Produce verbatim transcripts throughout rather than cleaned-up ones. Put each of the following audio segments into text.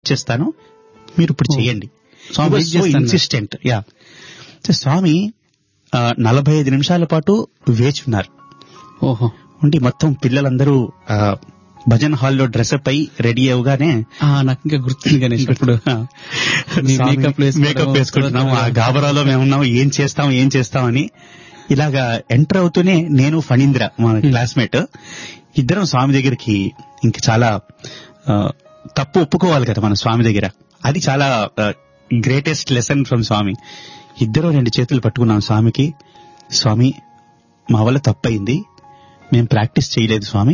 ఇచ్చేస్తాను, మీరు ఇప్పుడు చేయండి. స్వామి ఇన్సిస్టెంట్. యా స్వామి నలభై ఐదు నిమిషాల పాటు వేచి ఉన్నారు. ఓహో. ఉండి మొత్తం పిల్లలందరూ భజన్ హాల్లో డ్రెస్అప్ అయి రెడీ అవగానే నాకు ఇంకా గుర్తుంది గణేష్, ఇప్పుడు మేకప్ వేసుకుంటున్నాం, ఆ గాబరాలో మేమున్నాం, ఏం చేస్తాం ఏం చేస్తామని. ఇలాగా ఎంటర్ అవుతూనే నేను ఫణీంద్ర మా క్లాస్మేట్ ఇద్దరం స్వామి దగ్గరికి, ఇంక చాలా తప్పు ఒప్పుకోవాలి కదా మన స్వామి దగ్గర, అది చాలా గ్రేటెస్ట్ లెసన్ ఫ్రమ్ స్వామి. ఇద్దరు రెండు చేతులు పట్టుకున్నాం స్వామికి. స్వామి మా వల్ల తప్పయింది, మేం ప్రాక్టీస్ చేయలేదు స్వామి,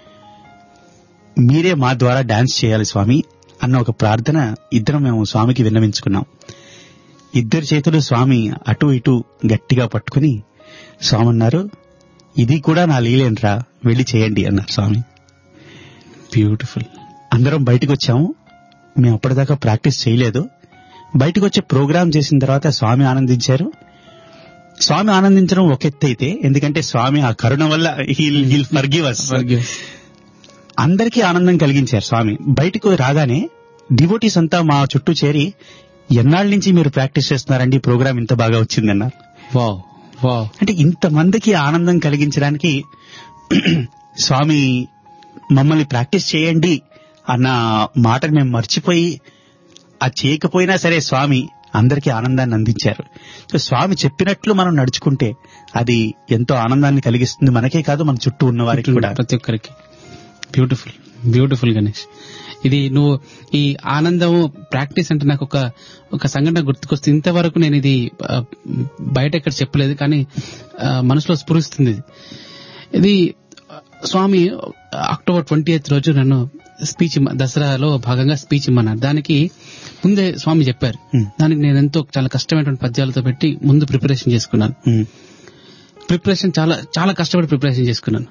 మీరే మా ద్వారా డాన్స్ చేయాలి స్వామి అన్న ఒక ప్రార్థన ఇద్దరం మేము స్వామికి విన్నవించుకున్నాం. ఇద్దరు చేతులు స్వామి అటు ఇటు గట్టిగా పట్టుకుని స్వామి అన్నారు, ఇది కూడా నా లీలేంట్రా, వెళ్ళి చేయండి అన్నారు స్వామి. బ్యూటిఫుల్. అందరం బయటకు వచ్చాము. మేము అప్పటిదాకా ప్రాక్టీస్ చేయలేదు. బయటకు వచ్చి ప్రోగ్రామ్ చేసిన తర్వాత స్వామి ఆనందించారు. స్వామి ఆనందించడం ఒక ఎత్తు అయితే, ఎందుకంటే స్వామి ఆ కరుణ వల్ల హీల్ హీల్ ఫర్గివ్ us. అందరికీ ఆనందం కలిగించారు స్వామి. బయటకు రాగానే డివోటీస్ అంతా మా చుట్టూ చేరి, ఎన్నాళ్ళ నుంచి మీరు ప్రాక్టీస్ చేస్తున్నారండి, ప్రోగ్రామ్ ఇంత బాగా వచ్చిందన్నారు. Wow wow. అంటే ఇంతమందికి ఆనందం కలిగించడానికి స్వామి మమ్మల్ని ప్రాక్టీస్ చేయండి అన్న మాటను మేము మర్చిపోయి, అది చేయకపోయినా సరే స్వామి అందరికీ ఆనందాన్ని అందించారు. సో స్వామి చెప్పినట్లు మనం నడుచుకుంటే అది ఎంతో ఆనందాన్ని కలిగిస్తుంది, మనకే కాదు మన చుట్టూ ఉన్న వారికి కూడా, ప్రతి ఒక్కరికి. Beautiful beautiful Ganesh. ఇది నువ్వు ఈ ఆనందం ప్రాక్టీస్ అంటే నాకు ఒక ఒక సంఘటన గుర్తుకొస్తుంది. ఇంతవరకు నేను ఇది బయట ఎక్కడ చెప్పలేదు, కానీ మనసులో స్ఫురిస్తుంది. ఇది స్వామి అక్టోబర్ ట్వంటీ ఎయిత్ రోజు నన్ను స్పీచ్, దసరాలో భాగంగా స్పీచ్ ఇమ్మన్నారు. దానికి ముందే స్వామి చెప్పారు. దానికి నేను ఎంతో చాలా కష్టమైనటువంటి పద్యాలతో పెట్టి ముందు ప్రిపరేషన్ చేసుకున్నాను. ప్రిపరేషన్ చాలా చాలా కష్టపడి ప్రిపరేషన్ చేసుకున్నాను.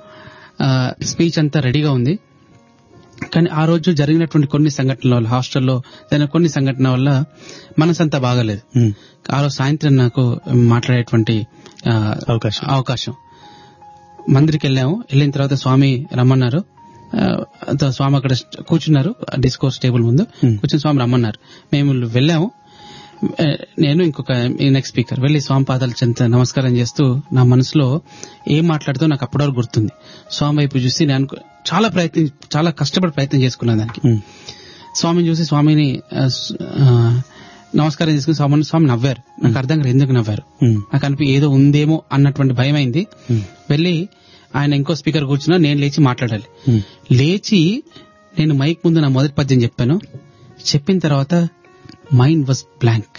స్పీచ్ అంతా రెడీగా ఉంది. కానీ ఆ రోజు జరిగినటువంటి కొన్ని సంఘటనల వల్ల, హాస్టల్లో జరిగిన కొన్ని సంఘటనల వల్ల మనసంతా బాగాలేదు. ఆ రోజు సాయంత్రం నాకు మాట్లాడేటువంటి అవకాశం. మందిరికి వెళ్ళాము. వెళ్ళిన తర్వాత స్వామి రమ్మన్నారు. స్వామి అక్కడ కూర్చున్నారు డిస్కోర్స్ టేబుల్ ముందు కూర్చుని స్వామి రమ్మన్నారు. మేము వెళ్ళాము. నేను ఇంకొక నెక్స్ట్ స్పీకర్ వెళ్లి స్వామి పాదాలు చెంత నమస్కారం చేస్తూ నా మనసులో ఏం మాట్లాడుతూ నాకు అప్పటివరకు గుర్తుంది. స్వామి వైపు చూసి నేను చాలా ప్రయత్నం చాలా కష్టపడి ప్రయత్నం చేసుకున్నాను దానికి. స్వామిని చూసి స్వామిని నమస్కారం చేసుకుని స్వామి స్వామి నవ్వారు. నాకు అర్థం కాదు ఎందుకు నవ్వారు. నాకు అనిపి ఏదో ఉందేమో అన్నటువంటి భయం అయింది. వెళ్లి ఆయన ఇంకో స్పీకర్ కూర్చున్నా, నేను లేచి మాట్లాడాలి. లేచి నేను మైక్ ముందు నా మొదటి పద్యం చెప్పాను. చెప్పిన తర్వాత మైండ్ వాజ్ బ్లాంక్.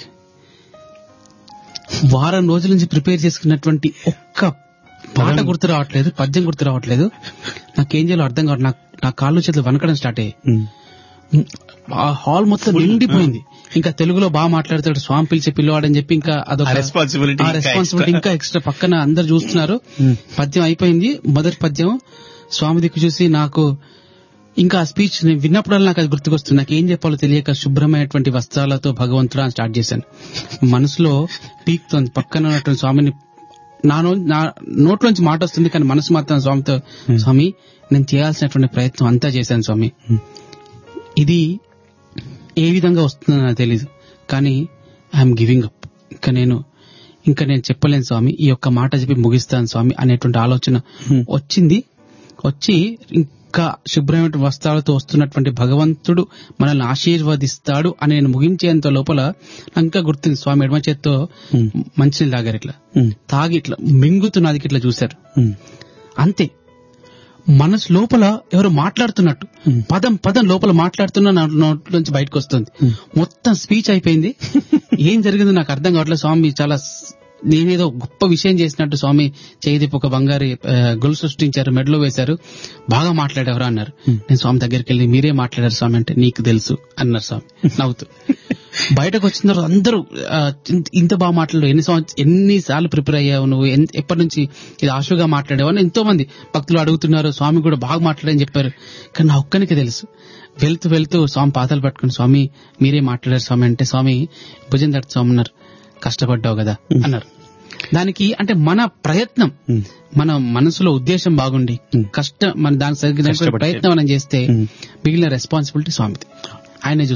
వారం రోజుల నుంచి ప్రిపేర్ చేసుకున్నటువంటి ఒక్క పాట గుర్తు రావట్లేదు, పద్యం గుర్తు రావట్లేదు. నాకేం చేయాలో అర్థం కావట్లేదు. నాకు నా కాళ్ళు చేతులు వనకడం స్టార్ట్ అయ్యాయి. ఆ హాల్ మొత్తం నిండిపోయింది. ఇంకా తెలుగులో బాగా మాట్లాడతాడు స్వామి, పిలిచి పిల్లవాడని చెప్పి ఇంకా అదొక రెస్పాన్సిబిలిటీ ఇంకా ఎక్స్ట్రా. పక్కన అందరు చూస్తున్నారు. పద్యం అయిపోయింది. మొదటి పద్యం స్వామి దిక్కు చూసి నాకు ఇంకా ఆ స్పీచ్ నేను విన్నప్పుడల్లా నాకు అది గుర్తుకొస్తుంది. నాకు ఏం చెప్పాలో తెలియక శుభ్రమైనటువంటి వస్త్రాలతో భగవంతుడు అని స్టార్ట్ చేశాను. మనసులో పీక్తోంది. పక్కన ఉన్నటువంటి స్వామిని నా నా నోట్లోంచి మాట వస్తుంది, కానీ మనసు మాత్రం స్వామితో, స్వామి నేను చేయాల్సినటువంటి ప్రయత్నం అంతా చేశాను స్వామి, ఇది ఏ విధంగా వస్తుందో నాకు తెలీదు, కానీ ఐఎమ్ గివింగ్ అప్. ఇంకా నేను ఇంకా నేను చెప్పలేను స్వామి, ఈ యొక్క మాట చెప్పి ముగిస్తాను స్వామి అనేటువంటి ఆలోచన వచ్చింది. వచ్చి ఇంకా శుభ్రమైన వస్త్రాలతో వస్తున్నటువంటి భగవంతుడు మనల్ని ఆశీర్వదిస్తాడు అని నేను ముగించేంత లోపల ఇంకా గుర్తుంది. స్వామి ఎడమ చేత్తో మంచినీళ్ళు తాగారు. ఇట్లా తాగి ఇట్లా మింగుతున్నది ఇట్లా చూశారు. అంతే. మనసు లోపల ఎవరు మాట్లాడుతున్నట్టు, పదం పదం లోపల మాట్లాడుతున్నా నా నోట్లోంచి బయటకు వస్తుంది. మొత్తం స్పీచ్ అయిపోయింది. ఏం జరిగిందో నాకు అర్థం కావట్లేదు. స్వామి చాలా నేనేదో గొప్ప విషయం చేసినట్టు స్వామి చేయిదిప్పు ఒక బంగారు గొలుసు సృష్టించారు, మెడలో వేశారు. బాగా మాట్లాడేవరా అన్నారు. నేను స్వామి దగ్గరికి వెళ్ళి మీరే మాట్లాడారు స్వామి అంటే, నీకు తెలుసు అన్నారు స్వామి నవ్వుతూ. బయటకు వచ్చిన తర్వాత అందరూ ఇంత బాగా మాట్లాడారు, ఎన్ని సంవత్సరం ఎన్నిసార్లు ప్రిపేర్ అయ్యావు నువ్వు, ఎప్పటి నుంచి ఇది ఆశుగా మాట్లాడావు అని ఎంతో మంది భక్తులు అడుగుతున్నారు. స్వామి కూడా బాగా మాట్లాడని చెప్పారు. కానీ నా ఒక్కనికి తెలుసు. వెళ్తూ వెళ్తూ స్వామి పాదాలు పట్టుకుని స్వామి మీరే మాట్లాడారు స్వామి అంటే, స్వామి భుజం తట్టు స్వామి అన్నారు, కష్టపడ్డావు కదా అన్నారు. దానికి అంటే మన ప్రయత్నం, మన మనసులో ఉద్దేశం బాగుండి కష్టం మన దానికి ప్రయత్నం మనం చేస్తే మిగిలిన రెస్పాన్సిబిలిటీ స్వామిది. ఆయన